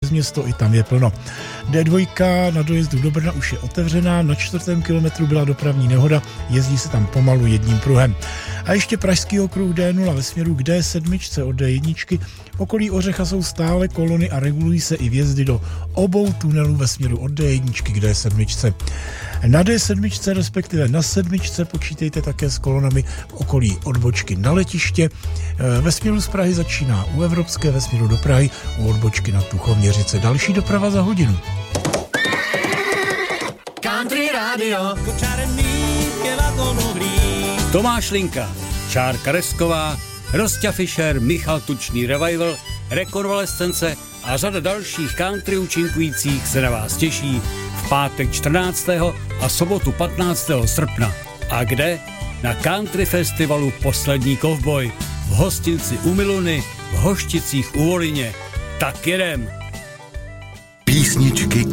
přes město, i tam je plno. D2 na dojezdu do Brna už je otevřená, na 4. kilometru byla dopravní nehoda, jezdí se tam pomalu jedním pruhem. A ještě pražský okruh D0 ve směru k D7 od D1. V okolí Ořecha jsou stále kolony a regulují se i vjezdy do obou tunelů ve směru od D1 k D7. Na D7, respektive na 7, počítejte také s kolonami v okolí odbočky na letiště. Ve směru z Prahy začíná u Evropské, ve směru do Prahy u odbočky na Tuchoměřice. Další doprava za hodinu. Country Radio. Tomáš Linka, Čárka Resková, Rosťa Fischer, Michal Tučný Revival, Rekonvalescence a řada dalších country účinkujících se na vás těší v pátek 14. a sobotu 15. srpna. A kde? Na Country Festivalu Poslední kovboj v hostinci u Miluny, v Hošticích u Volině. Tak jedem! Písničky